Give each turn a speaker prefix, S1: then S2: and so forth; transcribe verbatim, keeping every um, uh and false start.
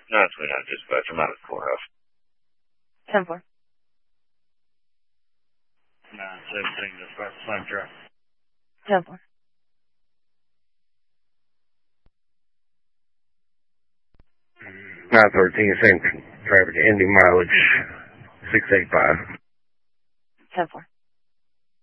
S1: nine twenty-nine, dispatch. I'm out of the courthouse.
S2: ten four.
S3: nine seventeen, dispatch, same track.
S2: ten four.
S4: nine thirteen, same traffic, ending mileage six eight five.
S2: ten four.